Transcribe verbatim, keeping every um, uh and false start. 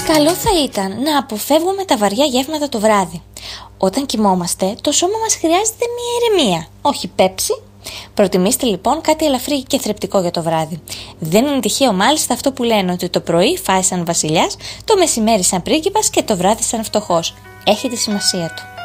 Καλό θα ήταν να αποφεύγουμε τα βαριά γεύματα το βράδυ. Όταν κοιμόμαστε, το σώμα μας χρειάζεται μια ηρεμία, όχι πέψη. Προτιμήστε λοιπόν κάτι ελαφρύ και θρεπτικό για το βράδυ. Δεν είναι τυχαίο μάλιστα αυτό που λένε ότι το πρωί φάει σαν βασιλιάς, το μεσημέρι σαν πρίγκιπας και το βράδυ σαν φτωχός. Έχει τη σημασία του.